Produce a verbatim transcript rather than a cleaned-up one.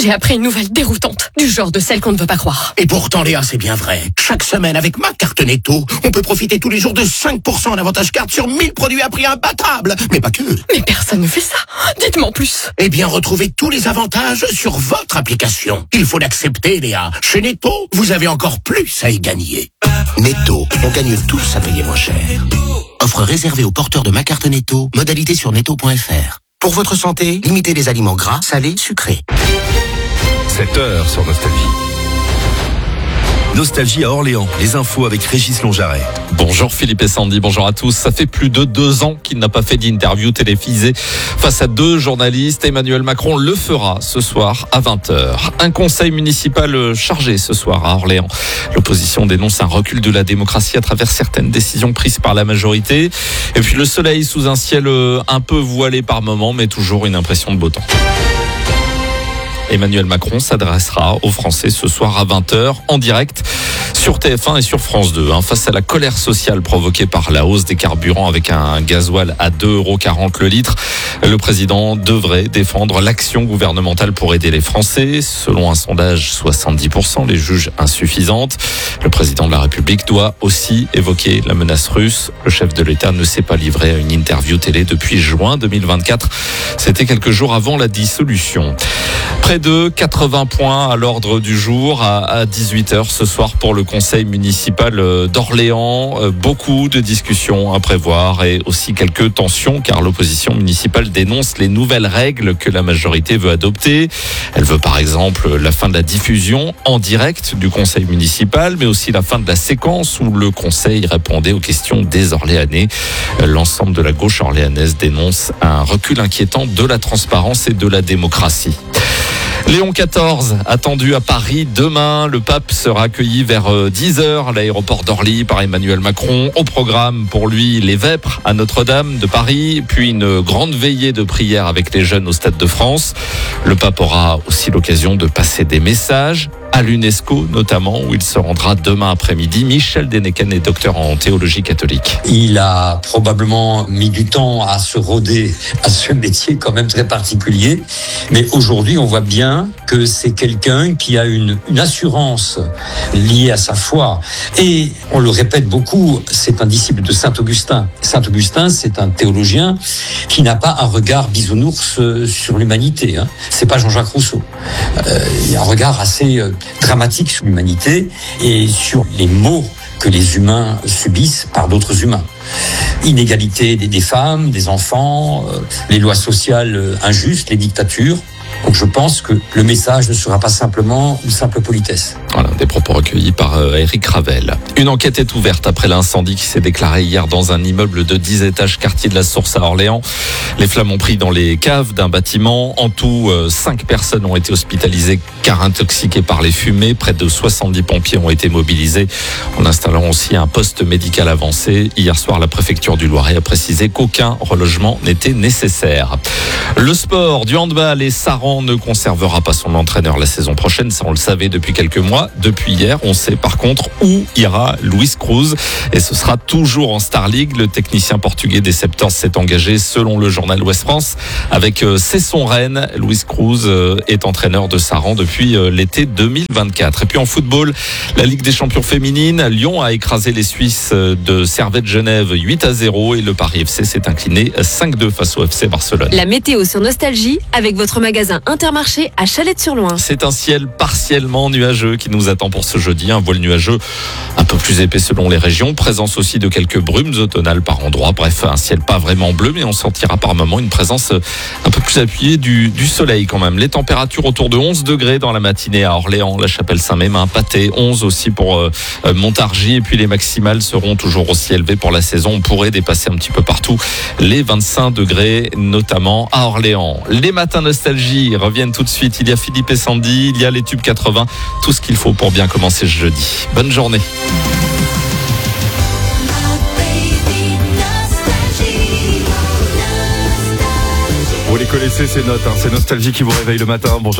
J'ai appris une nouvelle déroutante, du genre de celle qu'on ne veut pas croire. Et pourtant, Léa, c'est bien vrai. Chaque semaine, avec ma carte Netto, on peut profiter tous les jours de cinq pour cent en avantage carte sur mille produits à prix imbattable. Mais pas que. Mais personne ne fait ça. Dites-moi en plus. Eh bien, retrouvez tous les avantages sur votre application. Il faut l'accepter, Léa. Chez Netto, vous avez encore plus à y gagner. Netto, on gagne tous à payer moins cher. Offre réservée aux porteurs de ma carte Netto. Modalité sur netto point f r. Pour votre santé, limitez les aliments gras, salés, sucrés. sept heures sur Nostalgie. Nostalgie à Orléans, les infos avec Régis Lonjaret. Bonjour Philippe et Sandy, bonjour à tous. Ça fait plus de deux ans qu'il n'a pas fait d'interview télévisée face à deux journalistes. Emmanuel Macron le fera ce soir à vingt heures. Un conseil municipal chargé ce soir à Orléans. L'opposition dénonce un recul de la démocratie à travers certaines décisions prises par la majorité. Et puis le soleil sous un ciel un peu voilé par moments, mais toujours une impression de beau temps. Emmanuel Macron s'adressera aux Français ce soir à vingt heures en direct sur T F un et sur France deux. Hein, face à la colère sociale provoquée par la hausse des carburants avec un gasoil à deux euros quarante le litre, le président devrait défendre l'action gouvernementale pour aider les Français. Selon un sondage, soixante-dix pour cent les jugent insuffisantes. Le président de la République doit aussi évoquer la menace russe. Le chef de l'État ne s'est pas livré à une interview télé depuis juin deux mille vingt-quatre. C'était quelques jours avant la dissolution. Près de quatre-vingts points à l'ordre du jour à dix-huit heures ce soir pour le conseil municipal d'Orléans. Beaucoup de discussions à prévoir et aussi quelques tensions car l'opposition municipale dénonce les nouvelles règles que la majorité veut adopter. Elle veut par exemple la fin de la diffusion en direct du conseil municipal, mais aussi la fin de la séquence où le conseil répondait aux questions des Orléanais. L'ensemble de la gauche orléanaise dénonce un recul inquiétant de la transparence et de la démocratie. Léon quatorze, attendu à Paris demain. Le pape sera accueilli vers dix heures à l'aéroport d'Orly par Emmanuel Macron. Au programme pour lui, les Vêpres à Notre-Dame de Paris, puis une grande veillée de prière avec les jeunes au Stade de France. Le pape aura aussi l'occasion de passer des messages à l'UNESCO notamment, où il se rendra demain après-midi. Michel Dénéquen est docteur en théologie catholique. Il a probablement mis du temps à se roder à ce métier quand même très particulier, mais aujourd'hui on voit bien que c'est quelqu'un qui a une, une assurance liée à sa foi. Et on le répète beaucoup, c'est un disciple de Saint-Augustin. Saint-Augustin, c'est un théologien qui n'a pas un regard bisounours sur l'humanité. Hein. C'est pas Jean-Jacques Rousseau. Euh, il y a un regard assez euh, dramatique sur l'humanité et sur les maux que les humains subissent par d'autres humains. Inégalité des, des femmes, des enfants, euh, les lois sociales injustes, les dictatures. Donc je pense que le message ne sera pas simplement une simple politesse. Voilà, des propos recueillis par euh, Éric Ravel. Une enquête est ouverte après l'incendie qui s'est déclaré hier dans un immeuble de dix étages quartier de la Source à Orléans. Les flammes ont pris dans les caves d'un bâtiment. En tout, euh, cinq personnes ont été hospitalisées car intoxiquées par les fumées. Près de soixante-dix pompiers ont été mobilisés en installant aussi un poste médical avancé. Hier soir, la préfecture du Loiret a précisé qu'aucun relogement n'était nécessaire. Le sport, du handball, et Saran ne conservera pas son entraîneur la saison prochaine. Ça, on le savait depuis quelques mois. Depuis hier, on sait par contre où ira Luis Cruz. Et ce sera toujours en Star League. Le technicien portugais des Septors s'est engagé, selon le journal Ouest France, avec Cesson Rennes. Luis Cruz est entraîneur de Saran depuis l'été deux mille vingt-quatre. Et puis en football, la Ligue des champions féminines, Lyon a écrasé les Suisses de Servette Genève huit à zéro et le Paris F C s'est incliné cinq deux face au F C Barcelone. La météo sur Nostalgie avec votre magasin Intermarché à Chalette-sur-Loing. C'est un ciel partiellement nuageux qui nous attend pour ce jeudi. Un voile nuageux un peu plus épais selon les régions. Présence aussi de quelques brumes automnales par endroits. Bref, un ciel pas vraiment bleu, mais on sentira par moments une présence un peu plus appuyée du, du soleil quand même. Les températures autour de onze degrés dans la matinée à Orléans, la Chapelle-Saint-Mémin, Pâté, onze aussi pour euh, Montargis. Et puis les maximales seront toujours aussi élevées pour la saison. On pourrait dépasser un petit peu partout les vingt-cinq degrés, notamment à Orléans. Les matins Nostalgie reviennent tout de suite. Il y a Philippe et Sandy, il y a les tubes quatre-vingts, tout ce qu'il faut pour bien commencer ce jeudi. Bonne journée. Vous les connaissez ces notes, hein, c'est Nostalgie qui vous réveille le matin. Bonjour.